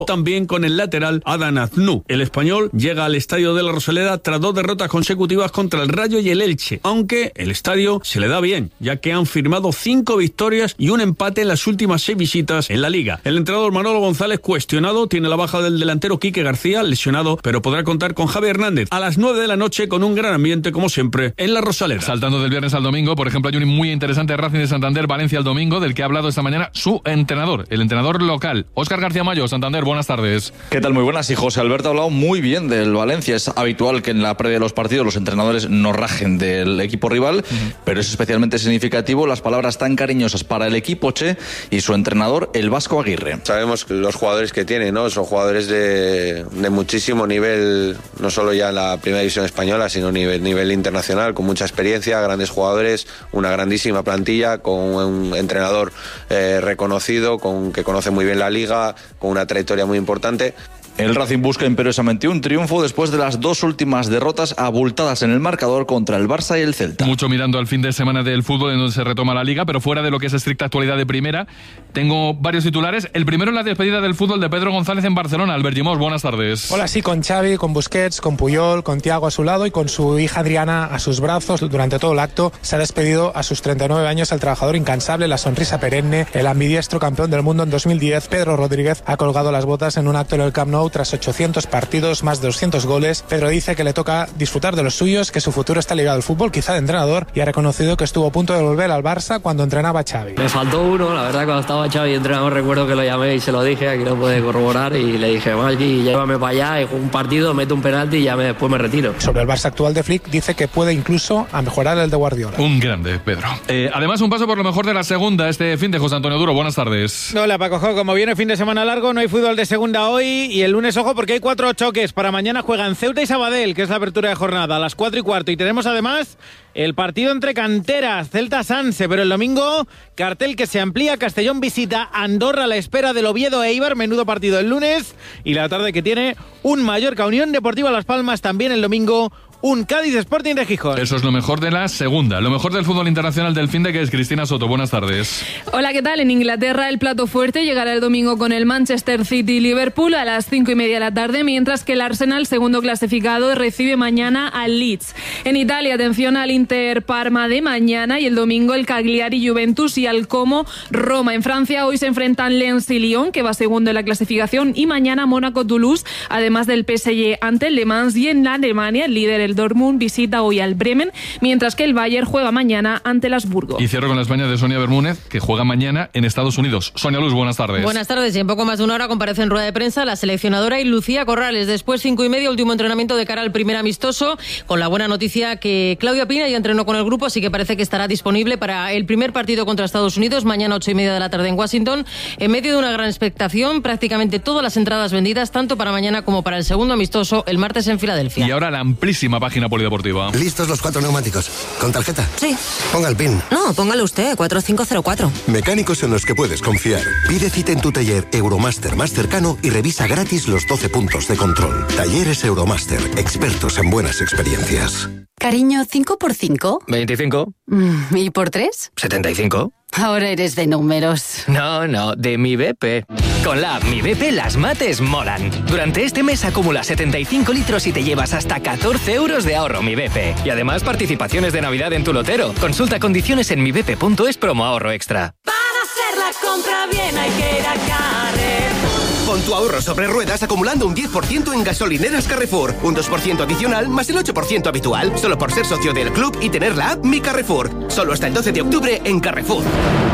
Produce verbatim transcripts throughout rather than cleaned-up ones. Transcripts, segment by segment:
también con el lateral Adán Aznou. El español llega al estadio de la Rosaleda tras dos derrotas consecutivas contra el Rayo y el Elche, aunque el estadio se le da bien, ya que han firmado cinco victorias y un empate en las últimas seis visitas en la Liga. El entrenador Manolo González, cuestionado, tiene la baja del delantero Quique García, lesionado, pero podrá contar con Javi Hernández a las nueve de la noche con un gran ambiente, como siempre, en la Rosaleda. Saltando del viernes al domingo, por ejemplo, hay un muy interesante Racing de Santander, Valencia el domingo, del que ha hablado esta mañana su entrenador, el entrenador local, Óscar García Mayo, Santander. Buenas tardes. ¿Qué tal? Muy buenas. Y José Alberto ha hablado muy bien del Valencia. Es habitual que en la previa de los partidos los entrenadores no rajen del equipo rival, uh-huh. pero es especialmente significativo las palabras tan cariñosas para el equipo Che y su entrenador, el Vasco Aguirre. Sabemos los jugadores que tiene, ¿no? Son jugadores de, de muchísimo nivel, no solo ya en la primera división española, sino a nivel, nivel internacional, con mucha experiencia, grandes jugadores, una grandísima plantilla, con un entrenador eh, reconocido, con que conoce muy bien la liga, con una trayectoria muy importante. El Racing busca imperiosamente un triunfo después de las dos últimas derrotas abultadas en el marcador contra el Barça y el Celta. Mucho mirando al fin de semana del fútbol en donde se retoma la Liga, pero fuera de lo que es estricta actualidad de primera, tengo varios titulares. El primero en la despedida del fútbol de Pedro González en Barcelona. Albert Llimós, buenas tardes. Hola, sí, con Xavi, con Busquets, con Puyol, con Thiago a su lado y con su hija Adriana a sus brazos. Durante todo el acto se ha despedido a sus treinta y nueve años el trabajador incansable, la sonrisa perenne, el ambidiestro campeón del mundo en dos mil diez. Pedro Rodríguez ha colgado las botas en un acto en el Camp Nou tras ochocientos partidos, más de doscientos goles. Pedro dice que le toca disfrutar de los suyos, que su futuro está ligado al fútbol, quizá de entrenador, y ha reconocido que estuvo a punto de volver al Barça cuando entrenaba Xavi. Me faltó uno, la verdad, cuando estaba Xavi entrenador, recuerdo que lo llamé y se lo dije, aquí lo puede corroborar, y le dije, Maggi, llévame para allá, y juego un partido, meto un penalti y ya me, después me retiro. Sobre el Barça actual de Flick, dice que puede incluso a mejorar el de Guardiola. Un grande, Pedro. Eh, además, un paso por lo mejor de la segunda este fin de José Antonio Duro. Buenas tardes. Hola, Paco Jo. Como viene fin de semana largo, no hay fútbol de segunda hoy, y el lunes, ojo, porque hay cuatro choques. Para mañana juegan Ceuta y Sabadell, que es la apertura de jornada, a las cuatro y cuarto. Y tenemos además el partido entre canteras, Celta-Sanse. Pero el domingo, cartel que se amplía. Castellón visita Andorra a la espera del Oviedo Eibar. Menudo partido el lunes. Y la tarde que tiene un Mallorca Unión Deportiva Las Palmas también el domingo. Un Cádiz Sporting de Gijón. Eso es lo mejor de la segunda. Lo mejor del fútbol internacional del fin de, que es Cristina Soto. Buenas tardes. Hola, ¿qué tal? En Inglaterra el plato fuerte llegará el domingo con el Manchester City-Liverpool a las cinco y media de la tarde, mientras que el Arsenal, segundo clasificado, recibe mañana al Leeds. En Italia, atención al Inter-Parma de mañana, y el domingo el Cagliari-Juventus y al Como Roma. En Francia hoy se enfrentan Lens y Lyon, que va segundo en la clasificación, y mañana Mónaco-Toulouse, además del P S G ante el Le Mans. Y en Alemania el líder, el El Dortmund, visita hoy al Bremen, mientras que el Bayern juega mañana ante el Habsburgo. Y cierro con la España de Sonia Bermúdez, que juega mañana en Estados Unidos. Sonia Luz, buenas tardes. Buenas tardes. Y en poco más de una hora comparece en rueda de prensa la seleccionadora y Lucía Corrales. Después, cinco y media, último entrenamiento de cara al primer amistoso, con la buena noticia que Claudia Pina ya entrenó con el grupo, así que parece que estará disponible para el primer partido contra Estados Unidos, mañana ocho y media de la tarde en Washington, en medio de una gran expectación. Prácticamente todas las entradas vendidas, tanto para mañana como para el segundo amistoso, el martes en Filadelfia. Y ahora la amplísima página polideportiva. ¿Listos los cuatro neumáticos? ¿Con tarjeta? Sí. Ponga el PIN. No, póngalo usted, cuatro cinco cero cuatro. Mecánicos en los que puedes confiar. Pide cita en tu taller Euromaster más cercano y revisa gratis los doce puntos de control. Talleres Euromaster, expertos en buenas experiencias. Cariño, ¿cinco por cinco? veinticinco. ¿Y por tres? setenta y cinco. Ahora eres de números. No, no, de Mi B P. Con la app Mi B P las mates molan. Durante este mes acumula setenta y cinco litros y te llevas hasta catorce euros de ahorro Mi B P. Y además participaciones de Navidad en tu lotero. Consulta condiciones en mibp punto es promo ahorro extra. Para hacer la compra bien hay que ir a Carrefour. Pon tu ahorro sobre ruedas acumulando un diez por ciento en gasolineras Carrefour. Un dos por ciento adicional más el ocho por ciento habitual. Solo por ser socio del club y tener la app Mi Carrefour. Solo hasta el doce de octubre en Carrefour.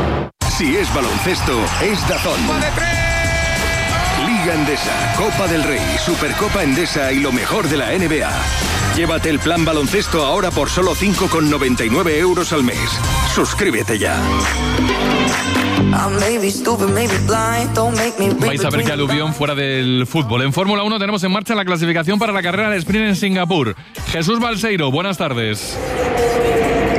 Si es baloncesto, es Dazón. Liga Endesa, Copa del Rey, Supercopa Endesa y lo mejor de la N B A. Llévate el plan baloncesto ahora por solo cinco con noventa y nueve euros al mes. Suscríbete ya. Vais a ver qué aluvión fuera del fútbol. En Fórmula uno tenemos en marcha la clasificación para la carrera de sprint en Singapur. Jesús Balseiro, buenas tardes.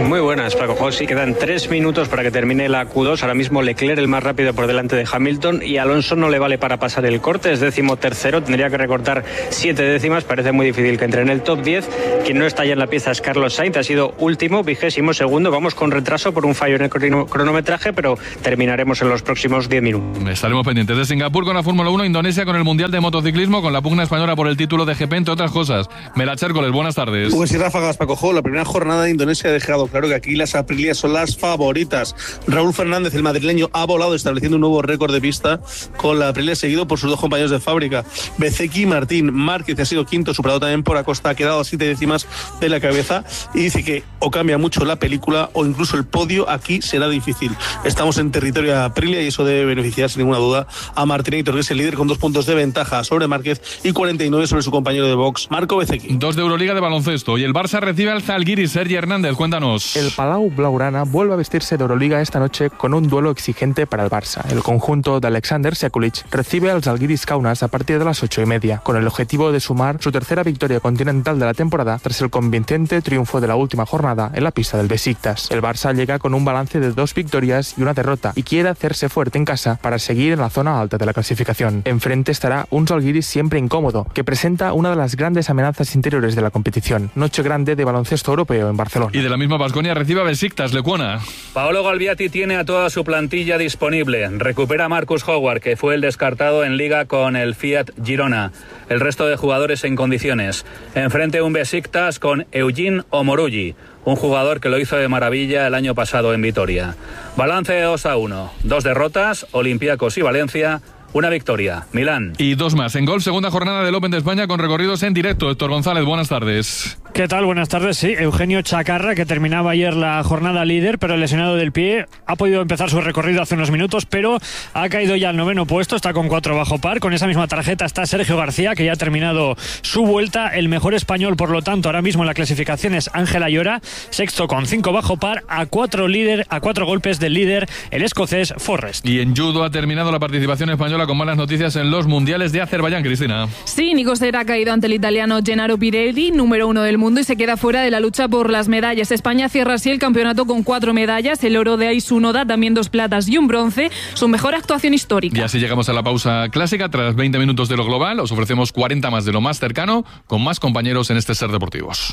Muy buenas, Paco José. Quedan tres minutos para que termine la Q dos. Ahora mismo Leclerc el más rápido por delante de Hamilton y Alonso no le vale para pasar el corte. Es décimo tercero, tendría que recortar siete décimas. Parece muy difícil que entre en el top diez. Quien no está ya en la pieza es Carlos Sainz. Ha sido último, vigésimo segundo. Vamos con retraso por un fallo en el cronometraje, pero terminaremos en los próximos diez minutos. Estaremos pendientes de Singapur con la Fórmula uno, Indonesia con el Mundial de Motociclismo, con la pugna española por el título de G P, entre otras cosas. Mela Chércoles, buenas tardes. Pues sí, ráfagas, Paco Jo. La primera jornada de Indonesia ha dejado claro que aquí las Aprilias son las favoritas. Raúl Fernández, el madrileño, ha volado estableciendo un nuevo récord de pista con la Aprilia, seguido por sus dos compañeros de fábrica, Bezzecchi y Martín. Márquez ha sido quinto, superado también por Acosta, ha quedado a siete décimas de la cabeza y dice que o cambia mucho la película o incluso el podio aquí será difícil. Estamos en territorio Aprilia y eso debe beneficiar sin ninguna duda a Martinator, que es el líder con dos puntos de ventaja sobre Márquez y cuarenta y nueve sobre su compañero de box, Marco Bezzecchi. Dos de Euroliga de baloncesto y el Barça recibe al Zalgiris. Sergi Hernández, cuéntanos. El Palau Blaugrana vuelve a vestirse de Euroliga esta noche con un duelo exigente para el Barça. El conjunto de Alexander Sekulic recibe al Zalgiris Kaunas a partir de las ocho y media, con el objetivo de sumar su tercera victoria continental de la temporada tras el convincente triunfo de la última jornada en la pista del Besiktas. El Barça llega con un balance de dos victorias y una derrota y quiere hacerse fuerte en casa para seguir en la zona alta de la clasificación. Enfrente estará un Zalgiris siempre incómodo, que presenta una de las grandes amenazas interiores de la competición. Noche grande de baloncesto europeo en Barcelona. Y de la misma Baskonia recibe a Besiktas, Lecuona. Paolo Galviati tiene a toda su plantilla disponible. Recupera a Marcus Howard, que fue el descartado en Liga con el Fiat Girona. El resto de jugadores en condiciones. Enfrente un Besiktas con Eugene Omorugi, un jugador que lo hizo de maravilla el año pasado en Vitoria. Balance de dos a uno. Dos derrotas, Olympiacos y Valencia. Una victoria, Milán. Y dos más. En golf, segunda jornada del Open de España con recorridos en directo. Héctor González, buenas tardes. ¿Qué tal? Buenas tardes. Sí, Eugenio Chacarra, que terminaba ayer la jornada líder, pero lesionado del pie, ha podido empezar su recorrido hace unos minutos, pero ha caído ya al noveno puesto, está con cuatro bajo par. Con esa misma tarjeta está Sergio García, que ya ha terminado su vuelta. El mejor español, por lo tanto, ahora mismo en la clasificación es Ángel Ayora, sexto con cinco bajo par, a cuatro, líder, a cuatro golpes del líder, el escocés Forrest. Y en judo ha terminado la participación española con malas noticias en los mundiales de Azerbaiyán, Cristina. Sí, Nico Serra ha caído ante el italiano Gennaro Pirelli, número uno del mundo, y se queda fuera de la lucha por las medallas. España cierra así el campeonato con cuatro medallas, el oro de Aisu Noda, también dos platas y un bronce, su mejor actuación histórica. Y así llegamos a la pausa clásica. Tras veinte minutos de lo global, os ofrecemos cuarenta más de lo más cercano, con más compañeros en este Ser Deportivos.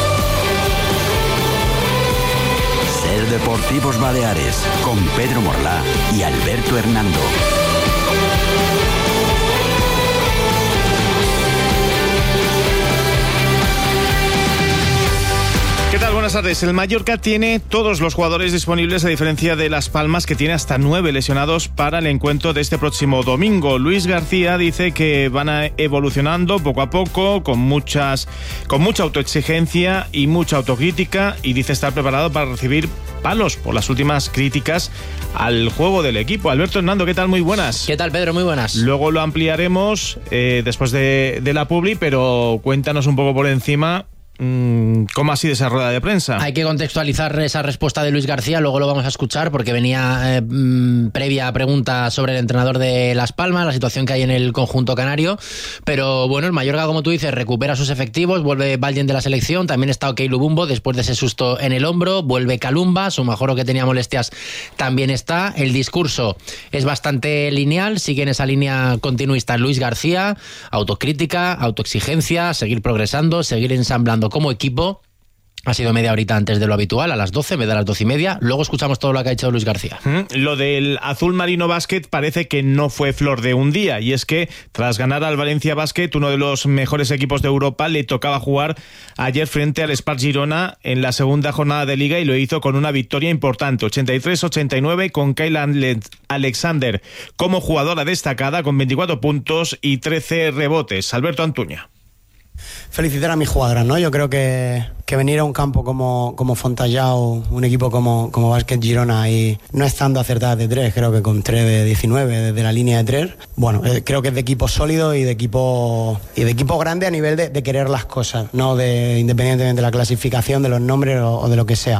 Ser Deportivos Baleares, con Pedro Morlá y Alberto Hernando. ¿Qué tal? Buenas tardes. El Mallorca tiene todos los jugadores disponibles, a diferencia de Las Palmas, que tiene hasta nueve lesionados para el encuentro de este próximo domingo. Luis García dice que van a evolucionando poco a poco, con muchas, con mucha autoexigencia y mucha autocrítica, y dice estar preparado para recibir palos por las últimas críticas al juego del equipo. Alberto Hernando, ¿qué tal? Muy buenas. ¿Qué tal, Pedro? Muy buenas. Luego lo ampliaremos eh, después de, de la publi, pero cuéntanos un poco por encima ¿cómo ha sido esa rueda de prensa? Hay que contextualizar esa respuesta de Luis García, luego lo vamos a escuchar porque venía eh, previa pregunta sobre el entrenador de Las Palmas, la situación que hay en el conjunto canario, pero bueno, el Mallorca, como tú dices, recupera sus efectivos, vuelve Baldien de la selección, también está Okey Lubumbo después de ese susto en el hombro, vuelve Kalumba, su mejor que tenía molestias también está. El discurso es bastante lineal, sigue en esa línea continuista Luis García, autocrítica, autoexigencia, seguir progresando, seguir ensamblando como equipo. Ha sido media horita antes de lo habitual, a las doce, me da las doce y media. Luego escuchamos todo lo que ha hecho Luis García. Mm, lo del Azul Marino Basket parece que no fue flor de un día, y es que tras ganar al Valencia Basket, uno de los mejores equipos de Europa, le tocaba jugar ayer frente al Spark Girona en la segunda jornada de Liga, y lo hizo con una victoria importante, ochenta y tres ochenta y nueve, con Kyle Alexander como jugadora destacada, con veinticuatro puntos y trece rebotes. Alberto Antuña. Felicitar a mis jugadoras, ¿no? Yo creo que, que venir a un campo como, como Fontallao, un equipo como, como Basket Girona, y no estando acertadas de tres, creo que con tres de diecinueve desde la línea de tres, bueno, eh, creo que es de equipo sólido y de equipo y de equipo grande a nivel de, de querer las cosas, no de independientemente de la clasificación, de los nombres o, o de lo que sea.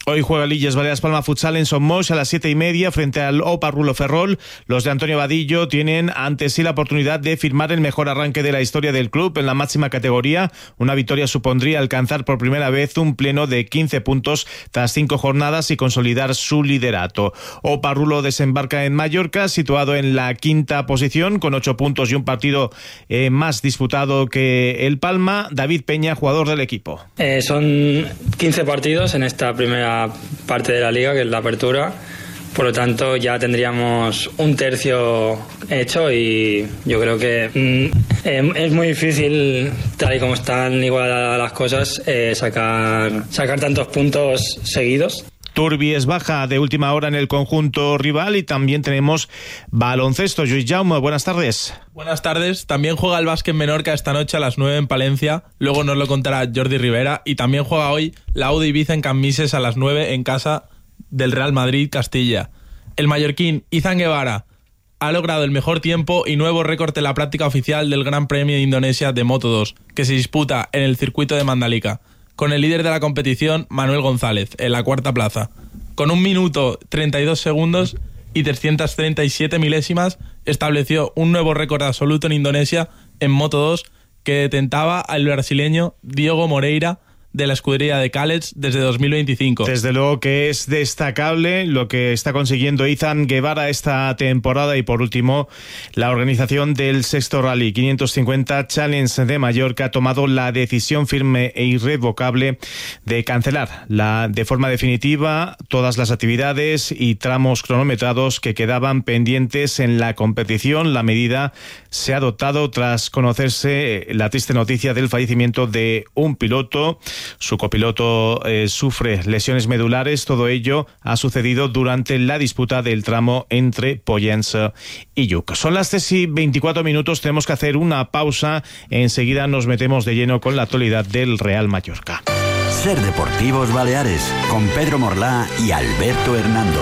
Hoy juega Illes Baleares Palma Futsal en Somos a las siete y media frente al Opa Rulo Ferrol. Los de Antonio Vadillo tienen ante sí la oportunidad de firmar el mejor arranque de la historia del club en la máxima categoría. Una victoria supondría alcanzar por primera vez un pleno de quince puntos tras cinco jornadas y consolidar su liderato. Opa Rulo desembarca en Mallorca, situado en la quinta posición con ocho puntos y un partido eh, más disputado que el Palma. David Peña, jugador del equipo. Eh, son quince partidos en esta primera parte de la liga, que es la apertura, por lo tanto ya tendríamos un tercio hecho y yo creo que mm, eh, es muy difícil, tal y como están igual las cosas, eh, sacar, sacar tantos puntos seguidos. Turbi es baja de última hora en el conjunto rival y también tenemos baloncesto. Lluís Jaume, buenas tardes. Buenas tardes. También juega el Básquet Menorca esta noche a las nueve en Palencia. Luego nos lo contará Jordi Rivera. Y también juega hoy la U de Ibiza en Cambises a las nueve en casa del Real Madrid Castilla. El mallorquín Izan Guevara ha logrado el mejor tiempo y nuevo récord en la práctica oficial del Gran Premio de Indonesia de Moto dos, que se disputa en el circuito de Mandalika, con el líder de la competición, Manuel González, en la cuarta plaza. Con un minuto treinta y dos segundos y trescientas treinta y siete milésimas, estableció un nuevo récord absoluto en Indonesia en Moto dos que detentaba al brasileño Diogo Moreira de la escudería de Callets desde dos mil veinticinco. Desde luego que es destacable lo que está consiguiendo Izan Guevara esta temporada. Y por último, la organización del sexto Rally quinientos cincuenta Challenge de Mallorca ha tomado la decisión firme e irrevocable de cancelar la, de forma definitiva todas las actividades y tramos cronometrados que quedaban pendientes en la competición. La medida se ha adoptado tras conocerse la triste noticia del fallecimiento de un piloto. Su copiloto eh, sufre lesiones medulares. Todo ello ha sucedido durante la disputa del tramo entre Pollença y Lluc. Son las tres y veinticuatro minutos. Tenemos que hacer una pausa. Enseguida nos metemos de lleno con la actualidad del Real Mallorca. Ser Deportivos Baleares con Pedro Morlá y Alberto Hernando.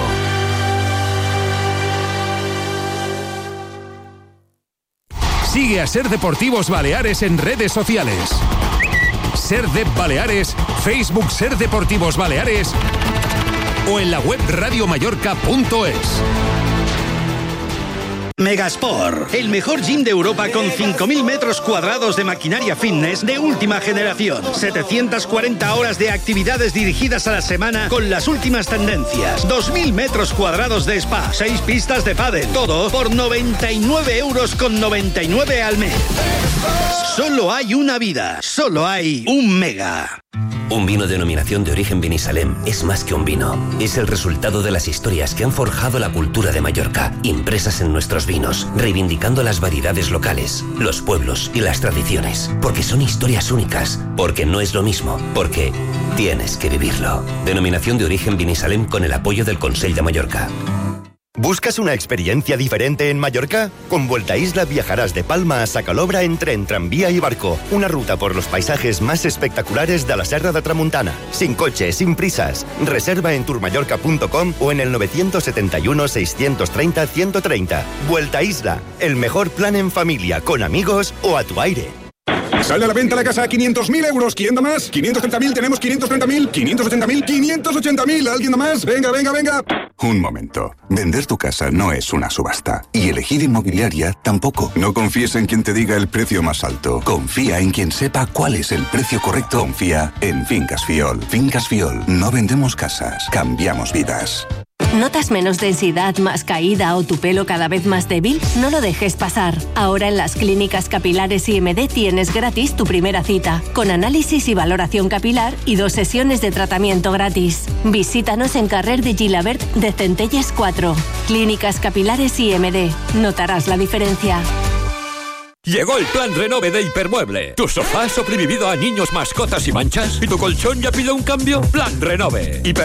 Sigue a Ser Deportivos Baleares en redes sociales. Ser Dep Baleares, Facebook Ser Deportivos Baleares o en la web radio mallorca punto es. Megasport, el mejor gym de Europa con cinco mil metros cuadrados de maquinaria fitness de última generación. setecientas cuarenta horas de actividades dirigidas a la semana con las últimas tendencias. dos mil metros cuadrados de spa, seis pistas de pádel. Todo por noventa y nueve euros con noventa y nueve al mes. Solo hay una vida, solo hay un Mega. Un vino denominación de origen Vinisalem es más que un vino. Es el resultado de las historias que han forjado la cultura de Mallorca, impresas en nuestros vinos, reivindicando las variedades locales, los pueblos y las tradiciones. Porque son historias únicas, porque no es lo mismo, porque tienes que vivirlo. Denominación de origen Vinisalem con el apoyo del Consell de Mallorca. ¿Buscas una experiencia diferente en Mallorca? Con Vuelta Isla viajarás de Palma a Sacalobra en tren, tranvía y barco. Una ruta por los paisajes más espectaculares de la Serra de Tramuntana. Sin coche, sin prisas. Reserva en tourmallorca punto com o en el nueve siete uno, seis tres cero, uno treinta. Vuelta Isla, el mejor plan en familia, con amigos o a tu aire. Sale a la venta la casa a quinientos mil euros. ¿Quién da más? quinientos treinta mil, tenemos quinientos treinta mil, quinientos ochenta mil, quinientos ochenta mil. ¿Alguien da más? Venga, venga, venga. Un momento. Vender tu casa no es una subasta. Y elegir inmobiliaria tampoco. No confíes en quien te diga el precio más alto. Confía en quien sepa cuál es el precio correcto. Confía en Fincas Fiol. Fincas Fiol. No vendemos casas. Cambiamos vidas. ¿Notas menos densidad, más caída o tu pelo cada vez más débil? No lo dejes pasar. Ahora en las clínicas capilares I M D tienes gratis tu primera cita, con análisis y valoración capilar y dos sesiones de tratamiento gratis. Visítanos en Carrer de Gilabert de Centelles cuatro. Clínicas capilares I M D. Notarás la diferencia. Llegó el plan Renove de Hipermueble. ¿Tu sofá ha sobrevivido a niños, mascotas y manchas? ¿Y tu colchón ya pide un cambio? Plan Renove. Hiper